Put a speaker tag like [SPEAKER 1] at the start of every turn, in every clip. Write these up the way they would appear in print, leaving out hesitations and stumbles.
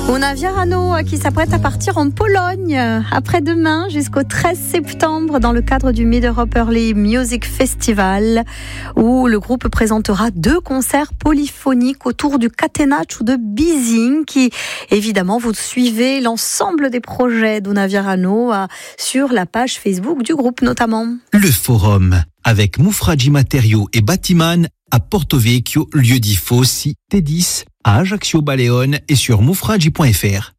[SPEAKER 1] Una Viarano qui s'apprête à partir en Pologne après-demain jusqu'au 13 septembre dans le cadre du Mid-Europe Early Music Festival où le groupe présentera 2 concerts polyphoniques autour du catenaccio de Bising qui, évidemment, vous suivez l'ensemble des projets d'Una Viarano sur la page Facebook du groupe notamment.
[SPEAKER 2] Le Forum avec Mufragi Matériaux et Batiman à Porto Vecchio, lieu-dit Fossi, T10, à Ajaccio Baleone et sur mufragi.fr.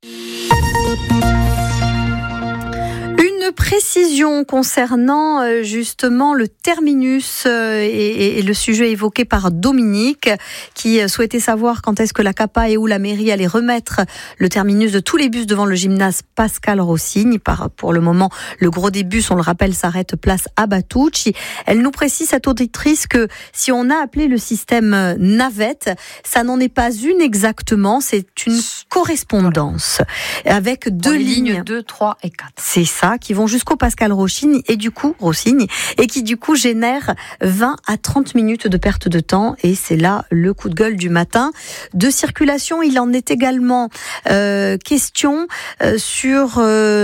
[SPEAKER 1] Précision concernant justement le terminus et le sujet évoqué par Dominique qui souhaitait savoir quand est-ce que la CAPA et où la mairie allait remettre le terminus de tous les bus devant le gymnase Pascal Rossigne. Pour le moment, le gros des bus, on le rappelle, s'arrête place Abatucci. Elle nous précise, cette auditrice, que si on a appelé le système navette, ça n'en est pas une exactement, c'est une correspondance avec 2 lignes
[SPEAKER 3] 2, 3 et 4.
[SPEAKER 1] C'est ça, qui vont jusqu'au Pascal Rossigne et qui du coup génère 20 à 30 minutes de perte de temps et c'est là le coup de gueule du matin. De circulation, il en est également question sur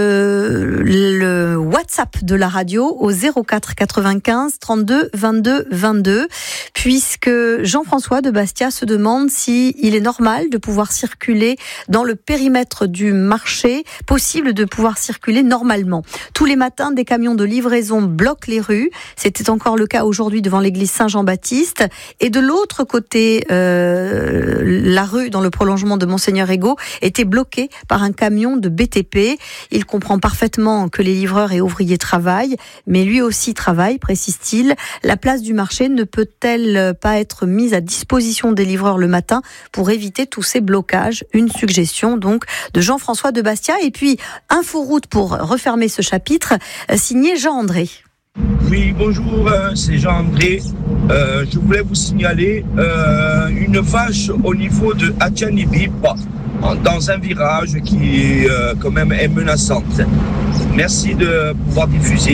[SPEAKER 1] le WhatsApp de la radio au 04 95 32 22 22 puisque Jean-François de Bastia se demande si il est normal de pouvoir circuler dans le périmètre du marché, possible de pouvoir circuler normalement. Tous les matins, des camions de livraison bloquent les rues. C'était encore le cas aujourd'hui devant l'église Saint-Jean-Baptiste. Et de l'autre côté, la rue, dans le prolongement de Monseigneur Ego, était bloquée par un camion de BTP. Il comprend parfaitement que les livreurs et ouvriers travaillent, mais lui aussi travaille, précise-t-il. La place du marché ne peut-elle pas être mise à disposition des livreurs le matin pour éviter tous ces blocages? Une suggestion donc de Jean-François de Bastia. Et puis, inforoute pour refermer ce chapitre, signé Jean-André.
[SPEAKER 4] Oui, bonjour, c'est Jean-André. Je voulais vous signaler une vache au niveau de Atianibib, dans un virage qui quand même est menaçante. Merci de pouvoir diffuser.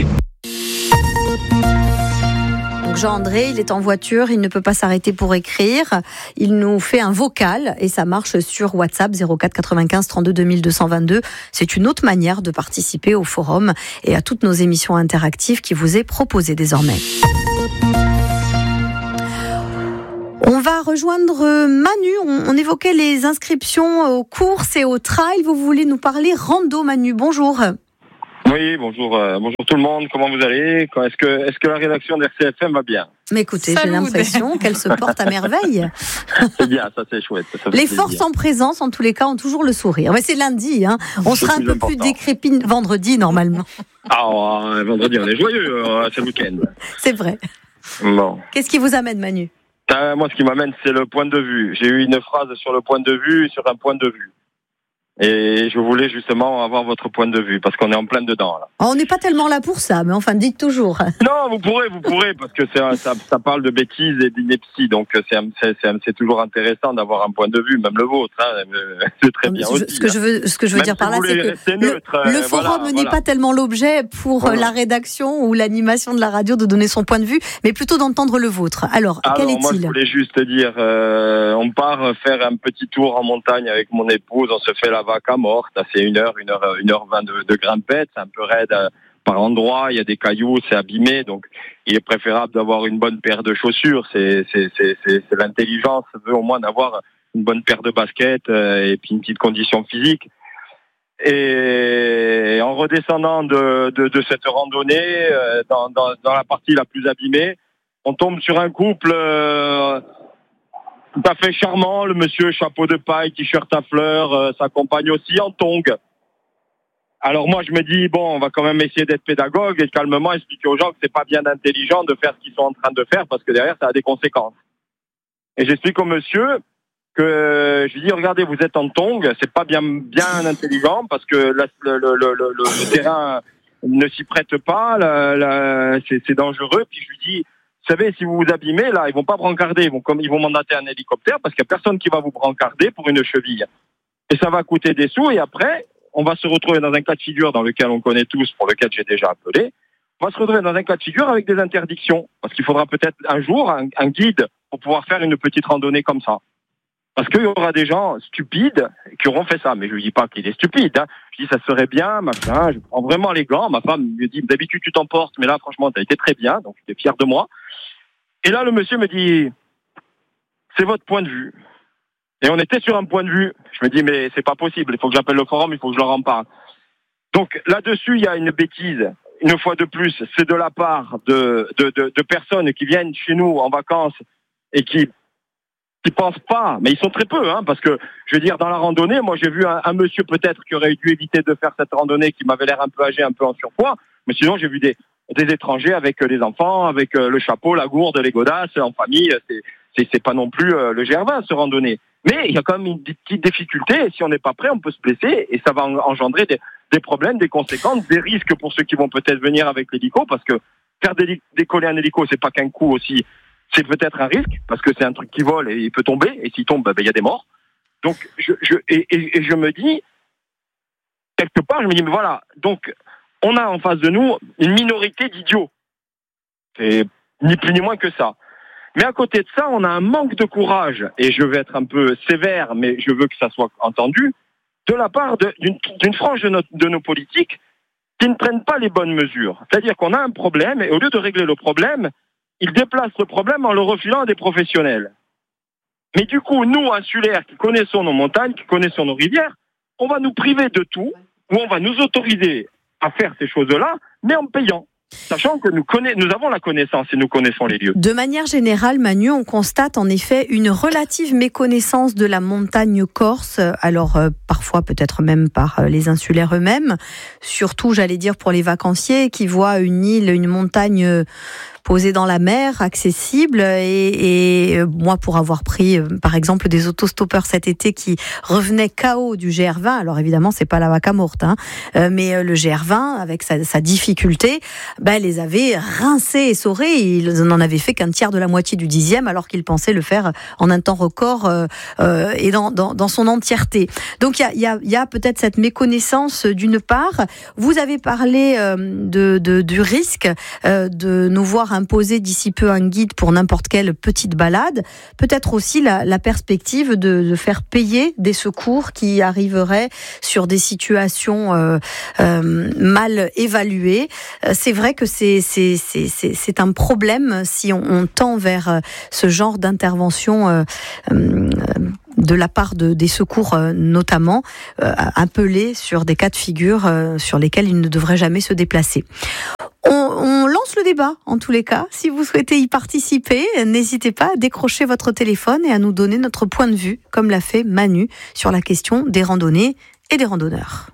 [SPEAKER 1] Jean-André, il est en voiture, il ne peut pas s'arrêter pour écrire. Il nous fait un vocal et ça marche sur WhatsApp 04 95 32 2222. C'est une autre manière de participer au forum et à toutes nos émissions interactives qui vous est proposée désormais. On va rejoindre Manu. On évoquait les inscriptions aux courses et aux trails. Vous voulez nous parler rando, Manu? Bonjour.
[SPEAKER 5] Oui, bonjour tout le monde, comment vous allez? Est-ce que la rédaction d'RCFM va bien?
[SPEAKER 1] Mais écoutez, j'ai l'impression qu'elle se porte à merveille.
[SPEAKER 5] C'est bien, ça c'est chouette.
[SPEAKER 1] Les forces en présence, en tous les cas, ont toujours le sourire. Mais c'est lundi, hein. On sera un peu plus décrépit vendredi, normalement.
[SPEAKER 5] Ah, vendredi, on est joyeux, c'est le week-end.
[SPEAKER 1] C'est vrai.
[SPEAKER 5] Bon.
[SPEAKER 1] Qu'est-ce qui vous amène, Manu?
[SPEAKER 5] Moi, ce qui m'amène, c'est le point de vue. J'ai eu une phrase sur le point de vue et sur un point de vue. Et je voulais justement avoir votre point de vue, parce qu'on est en plein dedans, là.
[SPEAKER 1] On n'est pas tellement là pour ça, mais enfin, dites toujours.
[SPEAKER 5] Non, vous pourrez, parce que ça parle de bêtises et d'inepties, donc c'est toujours intéressant d'avoir un point de vue, même le vôtre, hein, c'est très bien aussi.
[SPEAKER 1] Ce que je veux dire par là, c'est que le forum n'est pas tellement l'objet pour la rédaction ou l'animation de la radio de donner son point de vue, mais plutôt d'entendre le vôtre. Alors quel est-il?
[SPEAKER 5] Moi, je voulais juste dire, on part faire un petit tour en montagne avec mon épouse, on se fait la vaca morte, c'est 1h20 de grimpette, c'est un peu raide par endroit, il y a des cailloux, c'est abîmé, donc il est préférable d'avoir une bonne paire de chaussures, c'est l'intelligence, veut au moins d'avoir une bonne paire de baskets et puis une petite condition physique. Et en redescendant de cette randonnée, dans la partie la plus abîmée, on tombe sur un couple tout à fait charmant, le monsieur chapeau de paille, t-shirt à fleurs, sa compagne aussi en tongs. Alors moi je me dis, bon, on va quand même essayer d'être pédagogue et calmement expliquer aux gens que c'est pas bien intelligent de faire ce qu'ils sont en train de faire parce que derrière ça a des conséquences. Et j'explique au monsieur que je lui dis, regardez, vous êtes en tongs, c'est pas bien intelligent parce que le terrain ne s'y prête pas, c'est dangereux. Puis je lui dis, vous savez, si vous vous abîmez, là, ils vont pas brancarder, ils vont mandater un hélicoptère parce qu'il y a personne qui va vous brancarder pour une cheville. Et ça va coûter des sous et après, on va se retrouver dans un cas de figure dans lequel on connaît tous, pour lequel j'ai déjà appelé. On va se retrouver dans un cas de figure avec des interdictions. Parce qu'il faudra peut-être un jour un guide pour pouvoir faire une petite randonnée comme ça. Parce qu'il y aura des gens stupides qui auront fait ça. Mais je ne dis pas qu'il est stupide. Hein. Je dis ça serait bien, machin. Je prends vraiment les gants. Ma femme me dit d'habitude tu t'emportes, mais là franchement tu as été très bien, donc j'étais fier de moi. Et là le monsieur me dit c'est votre point de vue. Et on était sur un point de vue. Je me dis mais c'est pas possible. Il faut que j'appelle le forum, il faut que je leur en parle. Donc là-dessus il y a une bêtise. Une fois de plus, c'est de la part de personnes qui viennent chez nous en vacances et qui pensent pas, mais ils sont très peu, hein, parce que, je veux dire, dans la randonnée, moi j'ai vu un monsieur peut-être qui aurait dû éviter de faire cette randonnée, qui m'avait l'air un peu âgé, un peu en surpoids, mais sinon j'ai vu des étrangers avec des enfants, avec le chapeau, la gourde, les godasses, en famille, c'est pas non plus le GR20 ce randonnée. Mais il y a quand même une petite difficulté, et si on n'est pas prêt, on peut se blesser, et ça va engendrer des problèmes, des conséquences, des risques pour ceux qui vont peut-être venir avec l'hélico, parce que faire décoller un hélico, c'est pas qu'un coup aussi. C'est peut-être un risque, parce que c'est un truc qui vole et il peut tomber, et s'il tombe, il y a des morts. Donc, je me dis, quelque part, je me dis, mais voilà, donc, on a en face de nous une minorité d'idiots. C'est ni plus ni moins que ça. Mais à côté de ça, on a un manque de courage, et je vais être un peu sévère, mais je veux que ça soit entendu, de la part d'une frange de nos politiques qui ne prennent pas les bonnes mesures. C'est-à-dire qu'on a un problème, et au lieu de régler le problème, ils déplacent le problème en le refilant à des professionnels. Mais du coup, nous, insulaires, qui connaissons nos montagnes, qui connaissons nos rivières, on va nous priver de tout, ou on va nous autoriser à faire ces choses-là, mais en payant. Sachant que nous avons la connaissance et nous connaissons les lieux.
[SPEAKER 1] De manière générale, Manu, on constate en effet une relative méconnaissance de la montagne corse, alors parfois peut-être même par les insulaires eux-mêmes, surtout j'allais dire pour les vacanciers qui voient une île, une montagne posée dans la mer, accessible, et moi pour avoir pris par exemple des autostoppeurs cet été qui revenaient KO du GR20, alors évidemment c'est pas la vaca morte, hein, mais le GR20 avec sa difficulté, les avait rincés et saurés, ils n'en avaient fait qu'un tiers de la moitié du 10e alors qu'ils pensaient le faire en un temps record et dans son entièreté. Donc il y a peut-être cette méconnaissance d'une part. Vous avez parlé du risque de nous voir imposer d'ici peu un guide pour n'importe quelle petite balade, peut-être aussi la perspective de faire payer des secours qui arriveraient sur des situations mal évaluées. C'est vrai que c'est un problème si on tend vers ce genre d'intervention de la part des secours notamment, appelés sur des cas de figure sur lesquels ils ne devraient jamais se déplacer. On lance le débat, en tous les cas. Si vous souhaitez y participer, n'hésitez pas à décrocher votre téléphone et à nous donner notre point de vue, comme l'a fait Manu, sur la question des randonnées et des randonneurs.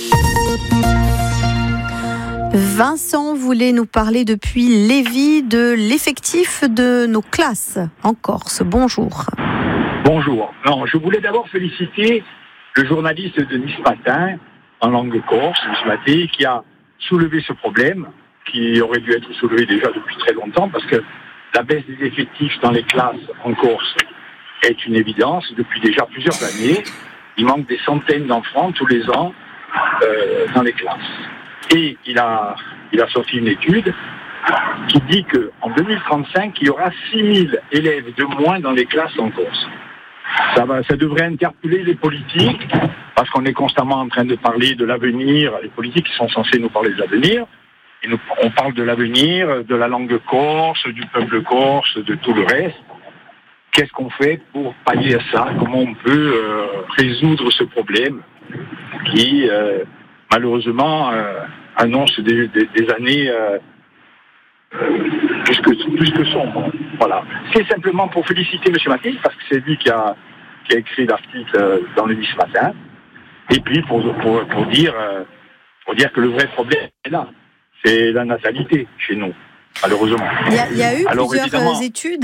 [SPEAKER 1] Vincent voulait nous parler depuis Lévis de l'effectif de nos classes en Corse. Bonjour.
[SPEAKER 3] Bonjour. Non, je voulais d'abord féliciter le journaliste de Nice Matin, en langue corse, Nice Matin, qui a soulevé ce problème, qui aurait dû être soulevé déjà depuis très longtemps, parce que la baisse des effectifs dans les classes en Corse est une évidence depuis déjà plusieurs années. Il manque des centaines d'enfants tous les ans dans les classes. Et il a sorti une étude qui dit qu'en 2035, il y aura 6000 élèves de moins dans les classes en Corse. Ça devrait interpeller les politiques, parce qu'on est constamment en train de parler de l'avenir. Les politiques sont censés nous parler de l'avenir. Et on parle de l'avenir, de la langue corse, du peuple corse, de tout le reste. Qu'est-ce qu'on fait pour pallier à ça? Comment on peut résoudre ce problème qui, malheureusement, annonce des années plus que sombres. Voilà. C'est simplement pour féliciter M. Mathis, parce que c'est lui qui a écrit l'article dans le Nice Matin, et puis pour dire que le vrai problème est là. C'est la natalité chez nous, malheureusement.
[SPEAKER 1] Il y a eu plusieurs études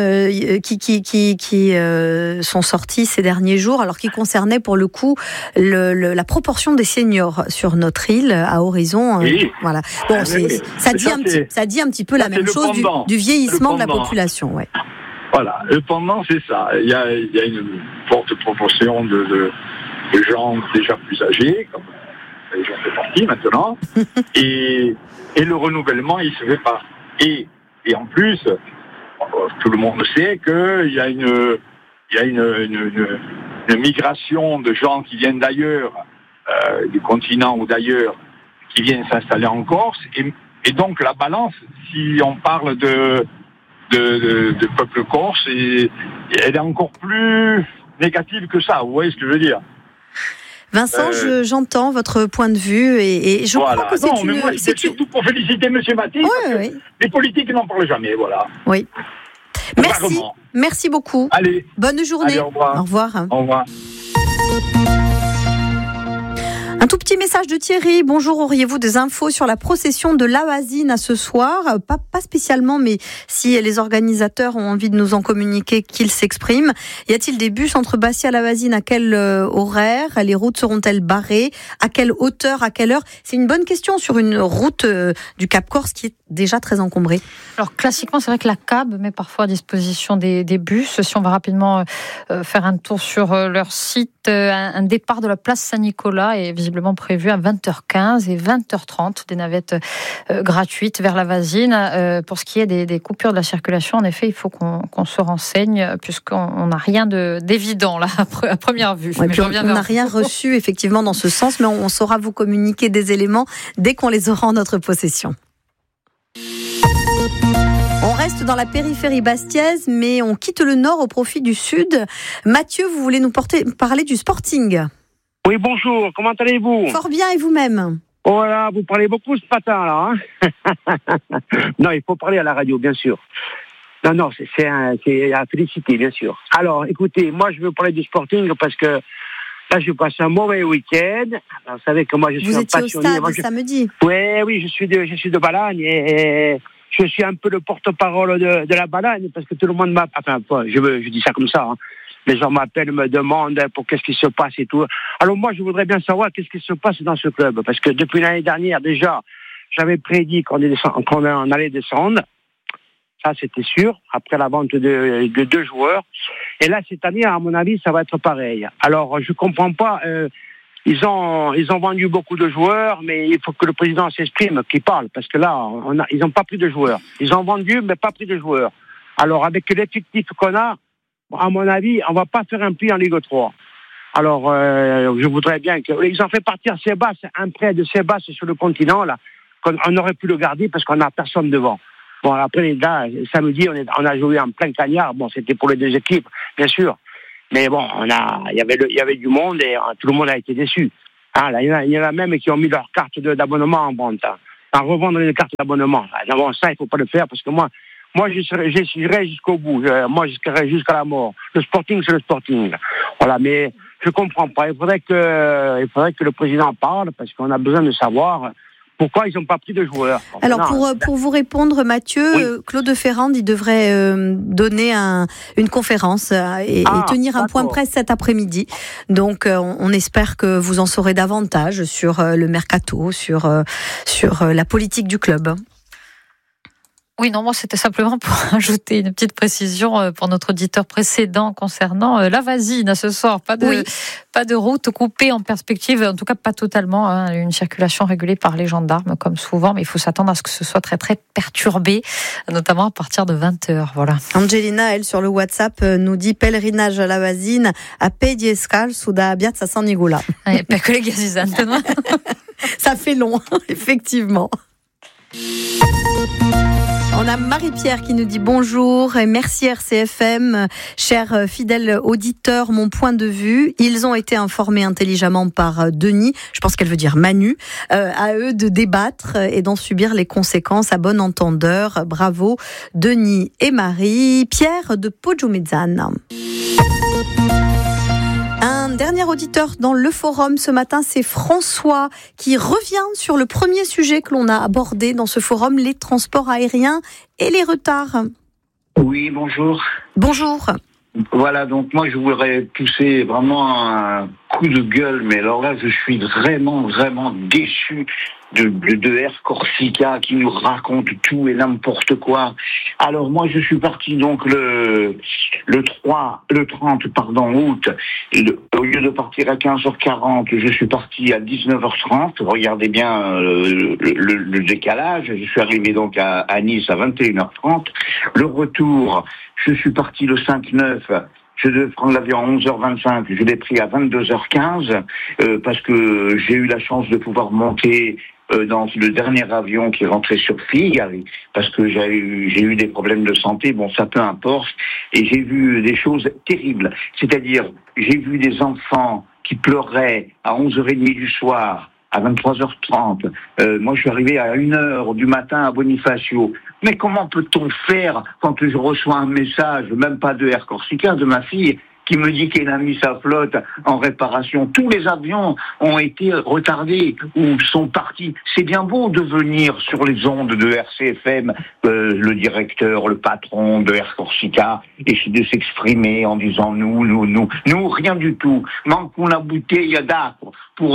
[SPEAKER 1] qui sont sorties ces derniers jours, alors qui concernaient pour le coup la proportion des seniors sur notre île à horizon.
[SPEAKER 3] Oui.
[SPEAKER 1] Voilà. Bon, ça dit un petit peu la même chose du vieillissement de la population. Ouais.
[SPEAKER 3] Voilà. Le pendant, c'est ça. Il y a une forte proportion de gens déjà plus âgés, comme j'en fais partie maintenant, et le renouvellement, il se fait pas. Et en plus, tout le monde sait qu'il y a une il y a une migration de gens qui viennent d'ailleurs, du continent ou d'ailleurs, qui viennent s'installer en Corse. Et donc la balance, si on parle de peuple corse, elle est encore plus négative que ça. Vous voyez ce que je veux dire?
[SPEAKER 1] Vincent, j'entends votre point de vue et je crois que c'est
[SPEAKER 3] mais moi, c'est surtout pour féliciter M. Maty.
[SPEAKER 1] Oui.
[SPEAKER 3] Les politiques n'en parlent jamais, voilà.
[SPEAKER 1] Oui. Merci beaucoup.
[SPEAKER 3] Allez.
[SPEAKER 1] Bonne journée.
[SPEAKER 3] Allez, au revoir.
[SPEAKER 1] Au revoir.
[SPEAKER 3] Au revoir.
[SPEAKER 1] Un tout petit message de Thierry. Bonjour, auriez-vous des infos sur la procession de Lavazine à ce soir? Pas spécialement, mais si les organisateurs ont envie de nous en communiquer, qu'ils s'expriment. Y a-t-il des bus entre Bastia et Lavazine? À quel horaire? Les routes seront-elles barrées? À quelle hauteur? À quelle heure? C'est une bonne question sur une route du Cap Corse qui est déjà très encombrée.
[SPEAKER 6] Alors classiquement, c'est vrai que la CAB met parfois à disposition des bus. Si on va rapidement faire un tour sur leur site, un départ de la place Saint-Nicolas est visiblement prévu à 20h15 et 20h30, des navettes gratuites vers Lavazine. Pour ce qui est des coupures de la circulation, en effet, il faut qu'on se renseigne, puisqu'on n'a rien d'évident là, à première vue.
[SPEAKER 1] Ouais, on n'a rien reçu effectivement dans ce sens, mais on saura vous communiquer des éléments dès qu'on les aura en notre possession. On reste dans la périphérie bastiaise, mais on quitte le nord au profit du sud. Mathieu, vous voulez nous parler du Sporting?
[SPEAKER 7] Oui, bonjour, comment allez-vous?
[SPEAKER 1] Fort bien, et vous-même?
[SPEAKER 7] Voilà, vous parlez beaucoup ce matin, là. Non, il faut parler à la radio, bien sûr. Non, c'est à féliciter, bien sûr. Alors, écoutez, moi, je veux parler du Sporting parce que là, je passe un mauvais week-end. Alors, vous savez que moi, je suis un passionné.
[SPEAKER 1] Vous étiez au stade samedi?
[SPEAKER 7] Oui, je suis de Balagne et je suis un peu le porte-parole de la Balagne parce que tout le monde m'a... Enfin, je dis ça comme ça, hein. Les gens m'appellent, me demandent pour qu'est-ce qui se passe et tout. Alors moi, je voudrais bien savoir qu'est-ce qui se passe dans ce club. Parce que depuis l'année dernière, déjà, j'avais prédit qu'on allait descendre. Ça, c'était sûr, après la vente de 2 joueurs. Et là, cette année, à mon avis, ça va être pareil. Alors, je comprends pas... Ils ont vendu beaucoup de joueurs, mais il faut que le président s'exprime, qu'il parle, parce que là, ils n'ont pas pris de joueurs. Ils ont vendu, mais pas pris de joueurs. Alors, avec l'effectif qu'on a, à mon avis, on va pas faire un pli en Ligue 3. Alors, je voudrais bien ils ont fait partir Sébastien, un prêt de Sébastien sur le continent, là, qu'on aurait pu le garder parce qu'on n'a personne devant. Bon, après, là, samedi, on a joué en plein cagnard. Bon, c'était pour les 2 équipes, bien sûr. Mais bon, il y avait du monde et tout le monde a été déçu. Ah, là, il y en a même qui ont mis leur carte d'abonnement en vente. À revendre les cartes d'abonnement. Bon, ça, il faut pas le faire parce que moi, j'irai jusqu'au bout. Moi, j'irai jusqu'à la mort. Le Sporting, c'est le Sporting. Voilà, mais je comprends pas. Il faudrait que le président parle parce qu'on a besoin de savoir pourquoi ils n'ont pas pris de joueurs.
[SPEAKER 1] Alors, pour vous répondre, Mathieu, oui. Claude Ferrand, il devrait donner une conférence et tenir un point presse cet après-midi. Donc, on espère que vous en saurez davantage sur le mercato, sur la politique du club.
[SPEAKER 6] Oui, non, moi c'était simplement pour ajouter une petite précision pour notre auditeur précédent concernant Lavazine ce soir. Pas de route coupée en perspective, en tout cas pas totalement. Une circulation régulée par les gendarmes comme souvent, mais il faut s'attendre à ce que ce soit très très perturbé, notamment à partir de 20h. Voilà.
[SPEAKER 1] Angelina, elle sur le WhatsApp nous dit pèlerinage à Lavazine à Pediescal, Souda Piazza San Nicola.
[SPEAKER 6] Pas que les Gazizane.
[SPEAKER 1] Ça fait long, effectivement. On a Marie-Pierre qui nous dit bonjour et merci RCFM, chers fidèles auditeurs, mon point de vue. Ils ont été informés intelligemment par Denis, je pense qu'elle veut dire Manu, à eux de débattre et d'en subir les conséquences à bon entendeur. Bravo Denis et Marie. Pierre de Poggiomezzane. Un dernier auditeur dans le forum ce matin, c'est François qui revient sur le premier sujet que l'on a abordé dans ce forum, les transports aériens et les retards.
[SPEAKER 8] Oui, bonjour.
[SPEAKER 1] Bonjour.
[SPEAKER 8] Voilà, donc moi je voudrais pousser vraiment un coup de gueule, mais alors là je suis vraiment déçu de Air Corsica qui nous raconte tout et n'importe quoi. Alors moi je suis parti donc le 30 août, au lieu de partir à 15h40, je suis parti à 19h30. Regardez bien le décalage. Je suis arrivé donc à Nice à 21h30. Le retour, je suis parti le 5-9 je devais prendre l'avion à 11h25, je l'ai pris à 22h15 parce que j'ai eu la chance de pouvoir monter dans le dernier avion qui est rentré sur Figari, parce que j'ai eu des problèmes de santé, bon ça peu importe, et j'ai vu des choses terribles. C'est-à-dire, j'ai vu des enfants qui pleuraient à 11h30 du soir, à 23h30. Moi, je suis arrivé à 1h du matin à Bonifacio. Mais comment peut-on faire quand je reçois un message, même pas de Air Corsica, de ma fille, qui me dit qu'elle a mis sa flotte en réparation. Tous les avions ont été retardés ou sont partis. C'est bien beau de venir sur les ondes de RCFM, le directeur, le patron de Air Corsica, et de s'exprimer en disant nous, rien du tout. Manque una bouteille d'acqua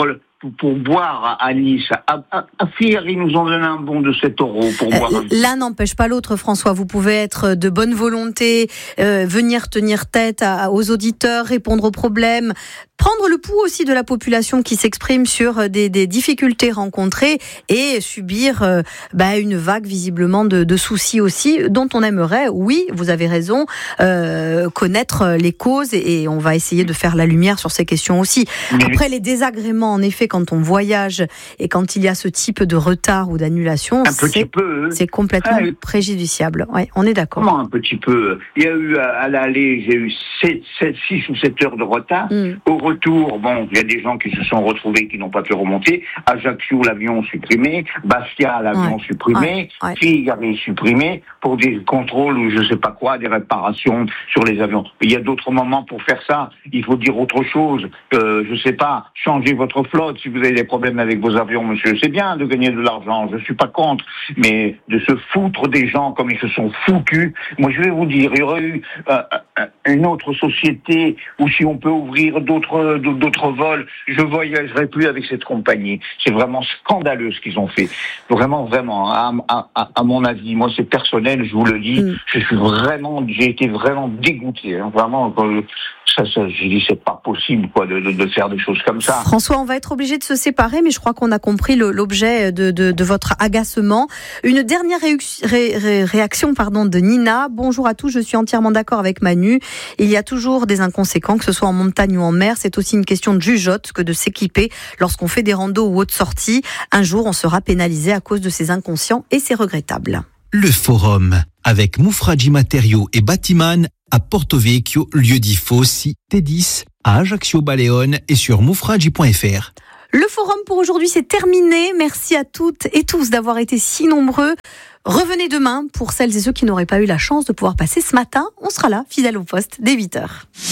[SPEAKER 8] pour boire à Nice. À Fier, ils nous ont donné un bon de 7 € pour boire.
[SPEAKER 1] L'un n'empêche pas l'autre, François. Vous pouvez être de bonne volonté, venir tenir tête aux auditeurs, répondre aux problèmes, prendre le pouls aussi de la population qui s'exprime sur des difficultés rencontrées et subir une vague visiblement de soucis aussi, dont on aimerait, oui, vous avez raison, connaître les causes, et on va essayer de faire la lumière sur ces questions aussi. Après, les désagréments, en effet, quand on voyage et quand il y a ce type de retard ou d'annulation, c'est complètement préjudiciable. Ouais, on est d'accord.
[SPEAKER 8] Comment un petit peu? Il y a eu à l'aller, j'ai eu 6 ou 7 heures de retard. Au retour, bon, il y a des gens qui se sont retrouvés qui n'ont pas pu remonter. Ajaccio, l'avion supprimé. Bastia, l'avion supprimé. Figari supprimé pour des contrôles ou je sais pas quoi, des réparations sur les avions. Il y a d'autres moments pour faire ça. Il faut dire autre chose. Je sais pas, changez votre flotte si vous avez des problèmes avec vos avions, monsieur. C'est bien de gagner de l'argent, je suis pas contre, mais de se foutre des gens comme ils se sont foutus. Moi, je vais vous dire, il y aurait eu une autre société où si on peut ouvrir d'autres vols, je voyagerai plus avec cette compagnie. C'est vraiment scandaleux ce qu'ils ont fait. Vraiment, à mon avis, moi c'est personnel, je vous le dis, j'ai été vraiment dégoûté, hein, vraiment. J'ai dit c'est pas possible de faire des choses comme ça.
[SPEAKER 1] François, on va être obligé de se séparer, mais je crois qu'on a compris l'objet de votre agacement. Une dernière réaction de Nina. Bonjour à tous, je suis entièrement d'accord avec Manu. Il y a toujours des inconséquents, que ce soit en montagne ou en mer. C'est aussi une question de jugeote que de s'équiper lorsqu'on fait des randos ou autres sorties. Un jour, on sera pénalisé à cause de ces inconscients et c'est regrettable.
[SPEAKER 2] Le Forum, avec Mufragi Matériaux et Batiman à Porto Vecchio, lieu-dit Fossi, T10, à Ajaccio Baleone et sur mufragi.fr.
[SPEAKER 1] Le Forum pour aujourd'hui, c'est terminé. Merci à toutes et tous d'avoir été si nombreux. Revenez demain pour celles et ceux qui n'auraient pas eu la chance de pouvoir passer ce matin. On sera là, fidèle au poste, dès 8h.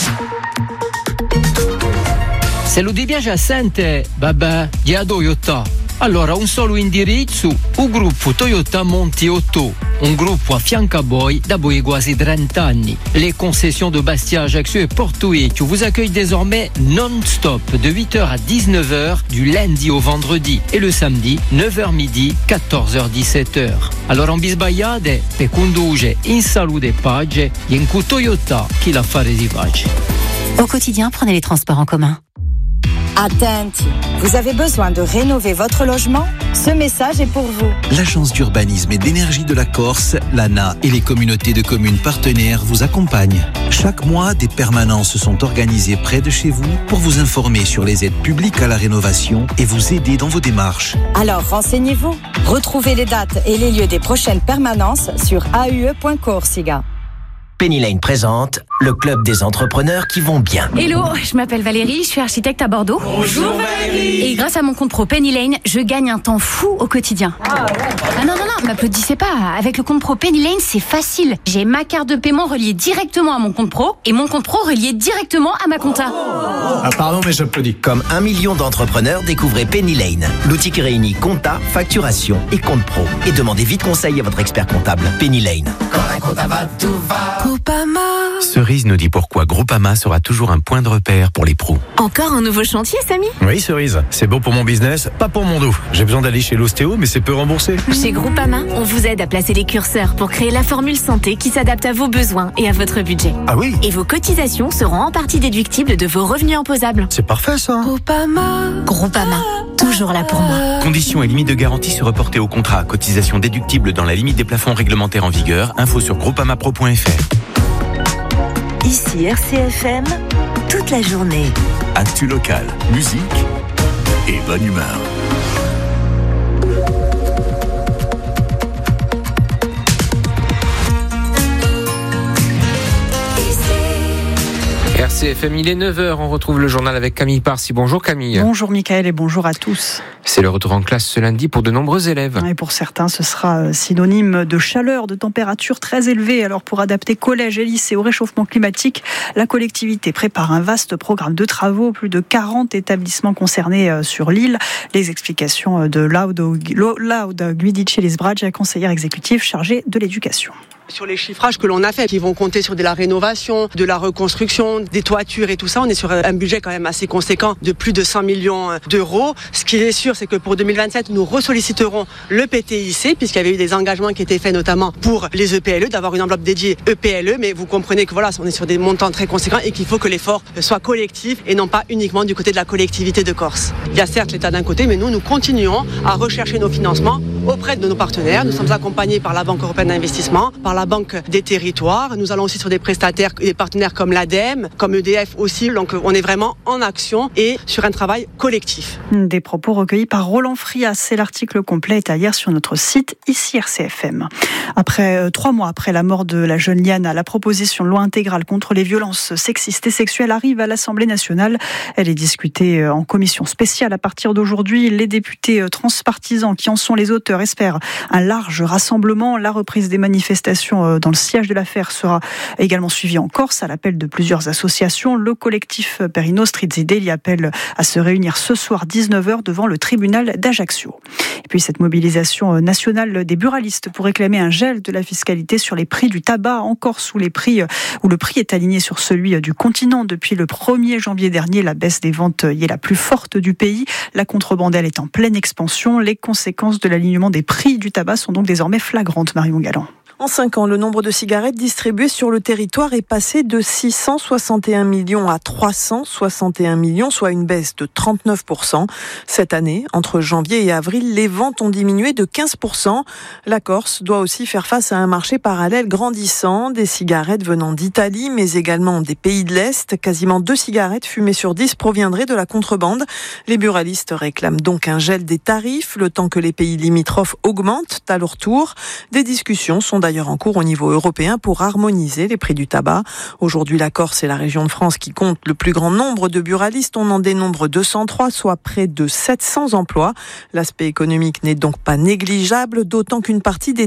[SPEAKER 9] Se lo dispiace assente, vabbè, gli a Toyota. Allora, un solo indirizzo, il gruppo Toyota Monti 8, un gruppo a fianco a voi da quasi 30 anni. Les concessions de Bastia, Ajaccio et Porto Vecchio vous accueillent désormais non-stop de 8h à 19h du lundi au vendredi et le samedi 9h midi, 14h 17h. Allora, un bisbagliate per condurre in salute e pace e in Toyota chi l'affare si pace.
[SPEAKER 10] Au quotidien, prenez les transports en commun.
[SPEAKER 11] Attenti, vous avez besoin de rénover votre logement? Ce message est pour vous.
[SPEAKER 2] L'Agence d'urbanisme et d'énergie de la Corse, l'ANA et les communautés de communes partenaires vous accompagnent. Chaque mois, des permanences sont organisées près de chez vous pour vous informer sur les aides publiques à la rénovation et vous aider dans vos démarches.
[SPEAKER 11] Alors renseignez-vous. Retrouvez les dates et les lieux des prochaines permanences sur aue.corsica.
[SPEAKER 12] Penny Lane présente le club des entrepreneurs qui vont bien.
[SPEAKER 13] Hello, je m'appelle Valérie, je suis architecte à Bordeaux.
[SPEAKER 12] Bonjour Valérie.
[SPEAKER 13] Et grâce à mon compte pro Penny Lane, je gagne un temps fou au quotidien. Ah non, m'applaudissez pas. Avec le compte pro Penny Lane, c'est facile. J'ai ma carte de paiement reliée directement à mon compte pro et mon compte pro relié directement à ma compta.
[SPEAKER 12] Ah pardon, mais j'applaudis. Comme 1 million d'entrepreneurs, découvrez Penny Lane. L'outil qui réunit compta, facturation et compte pro. Et demandez vite conseil à votre expert comptable. Penny Lane. Quand un compta va, tout va.
[SPEAKER 14] Groupama. Cerise nous dit pourquoi Groupama sera toujours un point de repère pour les pros.
[SPEAKER 15] Encore un nouveau chantier, Samy?
[SPEAKER 16] Oui, Cerise. C'est bon pour mon business, pas pour mon dos. J'ai besoin d'aller chez l'ostéo, mais c'est peu remboursé.
[SPEAKER 15] Chez Groupama, on vous aide à placer les curseurs pour créer la formule santé qui s'adapte à vos besoins et à votre budget.
[SPEAKER 16] Ah oui?
[SPEAKER 15] Et vos cotisations seront en partie déductibles de vos revenus imposables.
[SPEAKER 16] C'est parfait, ça.
[SPEAKER 15] Groupama, toujours là pour moi.
[SPEAKER 14] Conditions et limites de garantie se reporter au contrat. Cotisation déductible dans la limite des plafonds réglementaires en vigueur. Info sur groupamapro.fr.
[SPEAKER 17] Ici RCFM, toute la journée.
[SPEAKER 18] Actu locale, musique et bonne humeur.
[SPEAKER 19] RCFM, il est 9h, on retrouve le journal avec Camille Parsi. Bonjour Camille.
[SPEAKER 20] Bonjour Mickaël et bonjour à tous.
[SPEAKER 19] C'est le retour en classe ce lundi pour de nombreux élèves.
[SPEAKER 20] Et pour certains, ce sera synonyme de chaleur, de température très élevée. Alors pour adapter collèges et lycées au réchauffement climatique, la collectivité prépare un vaste programme de travaux. Plus de 40 établissements concernés sur l'île. Les explications de Lauda Guidici-Lisbradge, la conseillère exécutive chargée de l'éducation.
[SPEAKER 21] Sur les chiffrages que l'on a fait, qui vont compter sur de la rénovation, de la reconstruction, des toitures et tout ça, on est sur un budget quand même assez conséquent de plus de 100 millions d'euros. Ce qui est sûr, c'est que pour 2027, nous ressolliciterons le PTIC, puisqu'il y avait eu des engagements qui étaient faits notamment pour les EPLE, d'avoir une enveloppe dédiée EPLE, mais vous comprenez que voilà, on est sur des montants très conséquents et qu'il faut que l'effort soit collectif et non pas uniquement du côté de la collectivité de Corse. Il y a certes l'État d'un côté, mais nous continuons à rechercher nos financements auprès de nos partenaires. Nous sommes accompagnés par la Banque européenne d'investissement, par la Banque des territoires. Nous allons aussi sur des prestataires et des partenaires comme l'ADEME, comme EDF aussi. Donc on est vraiment en action et sur un travail collectif.
[SPEAKER 20] Des propos recueillis par Roland Frias. Et l'article complet est à lire sur notre site ici RCFM. Après 3 mois après la mort de la jeune Liana, la proposition de loi intégrale contre les violences sexistes et sexuelles arrive à l'Assemblée nationale. Elle est discutée en commission spéciale à partir d'aujourd'hui. Les députés transpartisans qui en sont les auteurs espèrent un large rassemblement. La reprise des manifestations dans le siège de l'affaire sera également suivie en Corse à l'appel de plusieurs associations. Le collectif Perino Strizideli appelle à se réunir ce soir 19h devant le tribunal d'Ajaccio. Et puis cette mobilisation nationale des buralistes pour réclamer un gel de la fiscalité sur les prix du tabac en Corse où le prix est aligné sur celui du continent depuis le 1er janvier dernier. La baisse des ventes y est la plus forte du pays. La contrebande, elle, est en pleine expansion. Les conséquences de l'alignement des prix du tabac sont donc désormais flagrantes. Marion Galland.
[SPEAKER 22] En 5 ans, le nombre de cigarettes distribuées sur le territoire est passé de 661 millions à 361 millions, soit une baisse de 39%. Cette année, entre janvier et avril, les ventes ont diminué de 15%. La Corse doit aussi faire face à un marché parallèle grandissant, des cigarettes venant d'Italie, mais également des pays de l'Est. Quasiment 2 cigarettes fumées sur 10 proviendraient de la contrebande. Les buralistes réclament donc un gel des tarifs, le temps que les pays limitrophes augmentent à leur tour. Des discussions sont d'ailleurs en cours au niveau européen pour harmoniser les prix du tabac. Aujourd'hui, la Corse est la région de France qui compte le plus grand nombre de buralistes. On en dénombre 203, soit près de 700 emplois. L'aspect économique n'est donc pas négligeable, d'autant qu'une partie des